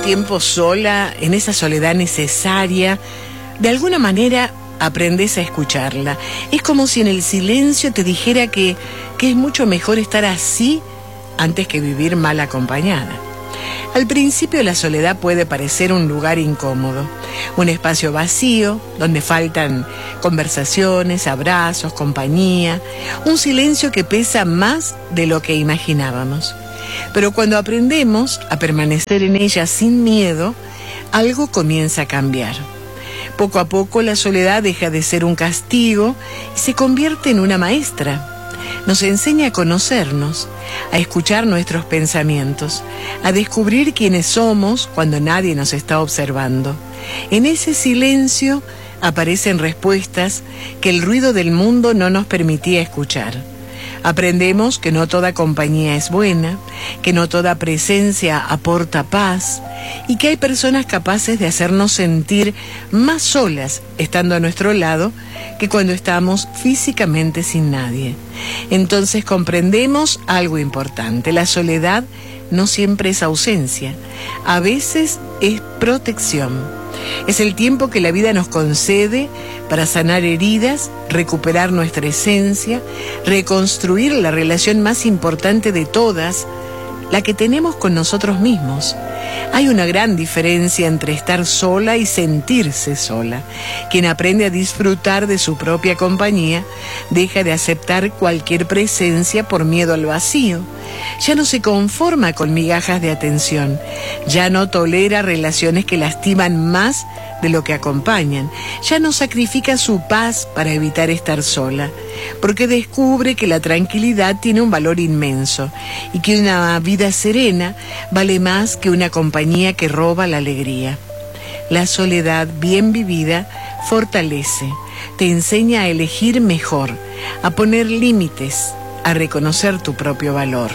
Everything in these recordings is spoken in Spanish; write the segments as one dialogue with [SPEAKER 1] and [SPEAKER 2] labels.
[SPEAKER 1] tiempo sola, en esa soledad necesaria, de alguna manera aprendes a escucharla. Es como si en el silencio te dijera que es mucho mejor estar así antes que vivir mal acompañada. Al principio la soledad puede parecer un lugar incómodo, un espacio vacío donde faltan conversaciones, abrazos, compañía, un silencio que pesa más de lo que imaginábamos. Pero cuando aprendemos a permanecer en ella sin miedo, algo comienza a cambiar. Poco a poco la soledad deja de ser un castigo y se convierte en una maestra. Nos enseña a conocernos, a escuchar nuestros pensamientos, a descubrir quiénes somos cuando nadie nos está observando. En ese silencio aparecen respuestas que el ruido del mundo no nos permitía escuchar. Aprendemos que no toda compañía es buena, que no toda presencia aporta paz y que hay personas capaces de hacernos sentir más solas estando a nuestro lado que cuando estamos físicamente sin nadie. Entonces comprendemos algo importante: la soledad no siempre es ausencia, a veces es protección. Es el tiempo que la vida nos concede para sanar heridas, recuperar nuestra esencia, reconstruir la relación más importante de todas, la que tenemos con nosotros mismos. Hay una gran diferencia entre estar sola y sentirse sola. Quien aprende a disfrutar de su propia compañía deja de aceptar cualquier presencia por miedo al vacío. Ya no se conforma con migajas de atención. Ya no tolera relaciones que lastiman más de lo que acompañan. Ya no sacrifica su paz para evitar estar sola, porque descubre que la tranquilidad tiene un valor inmenso y que una vida serena vale más que una compañía que roba la alegría. La soledad bien vivida fortalece, te enseña a elegir mejor, a poner límites, a reconocer tu propio valor.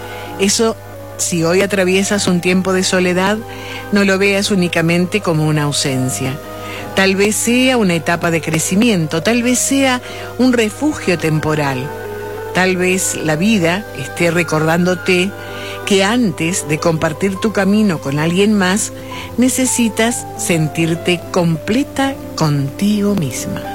[SPEAKER 1] Eso, si hoy atraviesas un tiempo de soledad, no lo veas únicamente como una ausencia. Tal vez sea una etapa de crecimiento, tal vez sea un refugio temporal. Tal vez la vida esté recordándote que antes de compartir tu camino con alguien más, necesitas sentirte completa contigo misma.